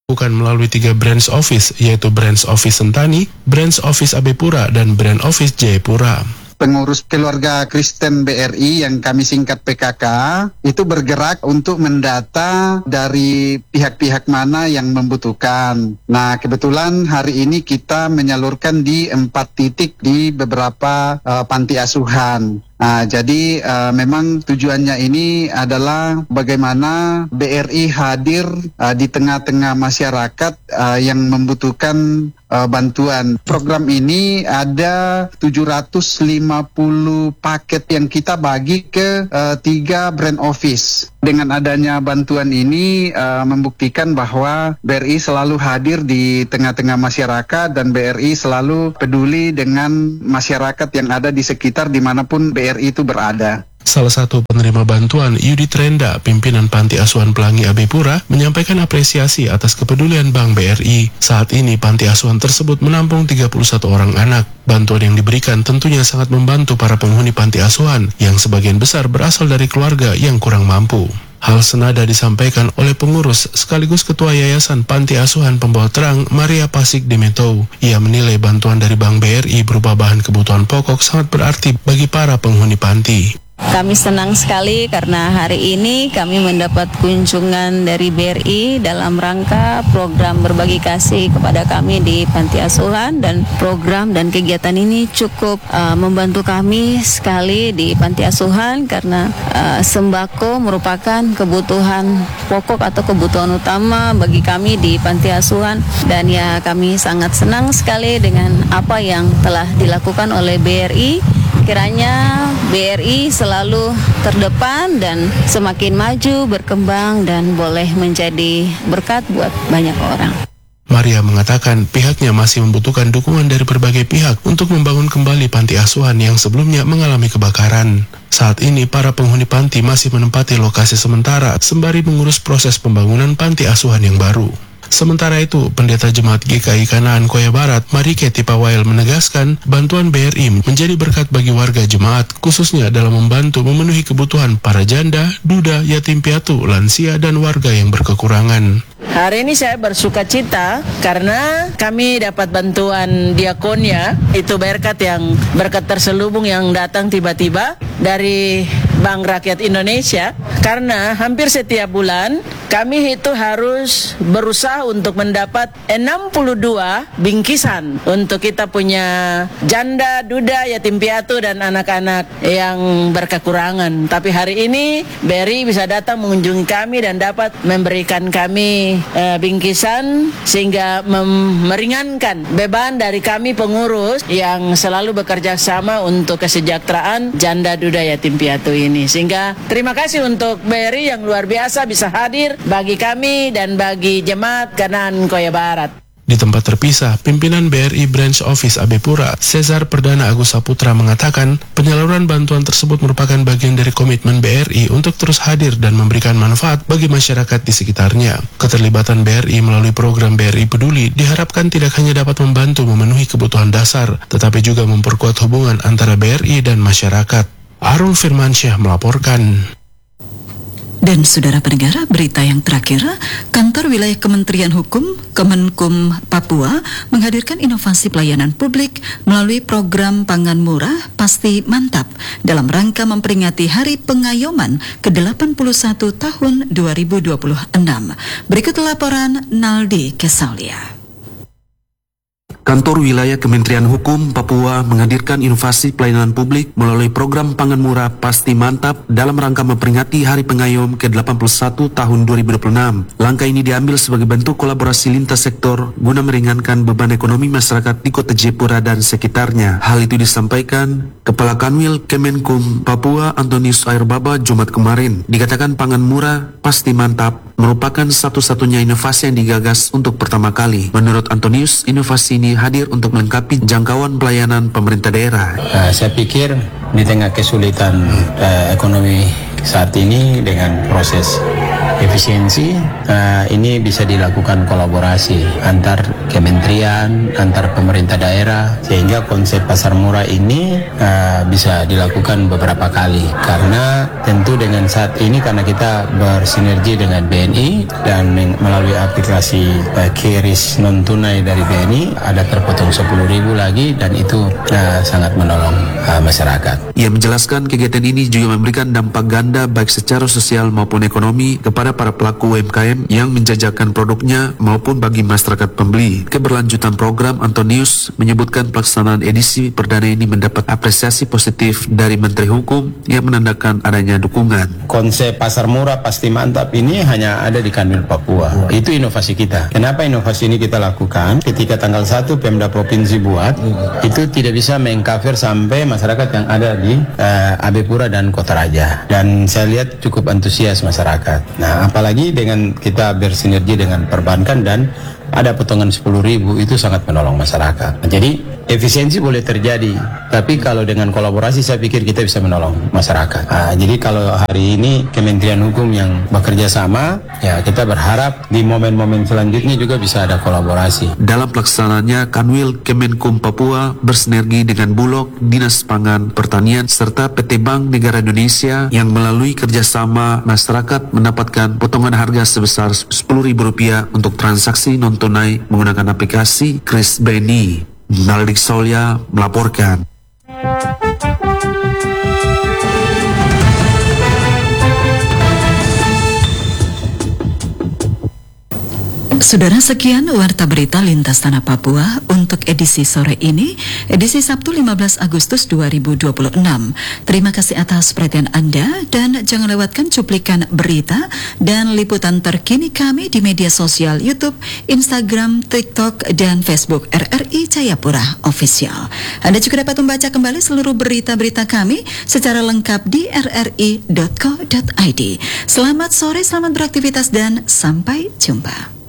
bukan melalui 3 branch office, yaitu branch office Sentani, branch office Abepura, dan branch office Jayapura. Pengurus keluarga Kristen BRI yang kami singkat PKK itu bergerak untuk mendata dari pihak-pihak mana yang membutuhkan. Nah, kebetulan hari ini kita menyalurkan di 4 titik di beberapa panti asuhan. Nah, jadi memang tujuannya ini adalah bagaimana BRI hadir di tengah-tengah masyarakat yang membutuhkan bantuan. Program ini ada 750 paket yang kita bagi ke 3 brand office. Dengan adanya bantuan ini membuktikan bahwa BRI selalu hadir di tengah-tengah masyarakat dan BRI selalu peduli dengan masyarakat yang ada di sekitar dimanapun BRI itu berada. Salah satu penerima bantuan, Yudi Trenda, pimpinan Panti Asuhan Pelangi Abepura, menyampaikan apresiasi atas kepedulian Bank BRI. Saat ini Panti Asuhan tersebut menampung 31 orang anak. Bantuan yang diberikan tentunya sangat membantu para penghuni Panti Asuhan, yang sebagian besar berasal dari keluarga yang kurang mampu. Hal senada disampaikan oleh pengurus sekaligus Ketua Yayasan Panti Asuhan Pembawa Terang, Maria Pasik Demetou. Ia menilai bantuan dari Bank BRI berupa bahan kebutuhan pokok sangat berarti bagi para penghuni panti. Kami senang sekali karena hari ini kami mendapat kunjungan dari BRI dalam rangka program berbagi kasih kepada kami di Panti Asuhan, dan program dan kegiatan ini cukup membantu kami sekali di Panti Asuhan karena sembako merupakan kebutuhan pokok atau kebutuhan utama bagi kami di Panti Asuhan, dan ya kami sangat senang sekali dengan apa yang telah dilakukan oleh BRI. Kiranya BRI selalu terdepan dan semakin maju, berkembang, dan boleh menjadi berkat buat banyak orang. Maria mengatakan pihaknya masih membutuhkan dukungan dari berbagai pihak untuk membangun kembali panti asuhan yang sebelumnya mengalami kebakaran. Saat ini para penghuni panti masih menempati lokasi sementara sembari mengurus proses pembangunan panti asuhan yang baru. Sementara itu, Pendeta Jemaat GKI Kanaan Koya Barat, Marike Tipawael menegaskan bantuan BRI menjadi berkat bagi warga jemaat, khususnya dalam membantu memenuhi kebutuhan para janda, duda, yatim piatu, lansia, dan warga yang berkekurangan. Hari ini saya bersuka cita karena kami dapat bantuan diakonia, itu berkat terselubung yang datang tiba-tiba dari Bank Rakyat Indonesia, karena hampir setiap bulan kami itu harus berusaha untuk mendapat 62 bingkisan untuk kita punya janda, duda, yatim piatu, dan anak-anak yang berkekurangan. Tapi hari ini BRI bisa datang mengunjungi kami dan dapat memberikan kami bingkisan sehingga meringankan beban dari kami pengurus yang selalu bekerja sama untuk kesejahteraan janda, duda, yatim piatu ini. Sehingga terima kasih untuk BRI yang luar biasa bisa hadir bagi kami dan bagi jemaat Kanaan Koya Barat. Di tempat terpisah, pimpinan BRI Branch Office Abepura, Cesar Perdana Agus Saputra mengatakan penyaluran bantuan tersebut merupakan bagian dari komitmen BRI untuk terus hadir dan memberikan manfaat bagi masyarakat di sekitarnya. Keterlibatan BRI melalui program BRI Peduli diharapkan tidak hanya dapat membantu memenuhi kebutuhan dasar, tetapi juga memperkuat hubungan antara BRI dan masyarakat. Arul Firmansyah melaporkan. Dan saudara pendengar, berita yang terakhir, Kantor Wilayah Kementerian Hukum Kemenkum Papua menghadirkan inovasi pelayanan publik melalui program Pangan Murah Pasti Mantap dalam rangka memperingati Hari Pengayoman ke-81 tahun 2026. Berikut laporan Naldi Kesalia. Kantor Wilayah Kementerian Hukum Papua menghadirkan inovasi pelayanan publik melalui program Pangan Murah Pasti Mantap dalam rangka memperingati Hari Pengayom ke-81 tahun 2026. Langkah ini diambil sebagai bentuk kolaborasi lintas sektor guna meringankan beban ekonomi masyarakat di Kota Jayapura dan sekitarnya. Hal itu disampaikan Kepala Kanwil Kemenkum Papua Antonius Airbaba Jumat kemarin. Dikatakan Pangan Murah Pasti Mantap merupakan satu-satunya inovasi yang digagas untuk pertama kali. Menurut Antonius, inovasi ini hadir untuk melengkapi jangkauan pelayanan pemerintah daerah. Saya pikir di tengah kesulitan ekonomi saat ini dengan proses efisiensi, ini bisa dilakukan kolaborasi antar kementerian, antar pemerintah daerah, sehingga konsep pasar murah ini bisa dilakukan beberapa kali. Karena tentu dengan saat ini karena kita bersinergi dengan BNI dan melalui aplikasi QRIS non tunai dari BNI ada terpotong 10.000 lagi, dan itu sangat menolong masyarakat. Ia menjelaskan kegiatan ini juga memberikan dampak ganda baik secara sosial maupun ekonomi kepada para pelaku UMKM yang menjajakan produknya maupun bagi masyarakat pembeli. Keberlanjutan program, Antonius menyebutkan pelaksanaan edisi perdana ini mendapat apresiasi positif dari Menteri Hukum yang menandakan adanya dukungan. Konsep pasar murah pasti mantap ini hanya ada di Kanwil Papua. Itu inovasi kita. Kenapa inovasi ini kita lakukan? Ketika tanggal 1 Pemda Provinsi buat, itu tidak bisa mengcover sampai masyarakat yang ada di AB Pura dan Kota Raja. Dan saya lihat cukup antusias masyarakat. Nah, apalagi dengan kita bersinergi dengan perbankan dan ada potongan 10.000, itu sangat menolong masyarakat. Nah, jadi efisiensi boleh terjadi, tapi kalau dengan kolaborasi saya pikir kita bisa menolong masyarakat. Jadi kalau hari ini Kementerian Hukum yang bekerja sama, ya kita berharap di momen-momen selanjutnya juga bisa ada kolaborasi. Dalam pelaksanaannya, Kanwil Kemenkum Papua bersinergi dengan Bulog, Dinas Pangan Pertanian, serta PT Bank Negara Indonesia yang melalui kerjasama masyarakat mendapatkan potongan harga sebesar Rp10.000 untuk transaksi non-tunai menggunakan aplikasi QRIS BNI. Naldik Solya melaporkan. Saudara, sekian Warta Berita Lintas Tanah Papua untuk edisi sore ini, edisi Sabtu 15 Agustus 2026. Terima kasih atas perhatian Anda dan jangan lewatkan cuplikan berita dan liputan terkini kami di media sosial YouTube, Instagram, TikTok, dan Facebook RRI Jayapura Official. Anda juga dapat membaca kembali seluruh berita-berita kami secara lengkap di rri.co.id. Selamat sore, selamat beraktivitas, dan sampai jumpa.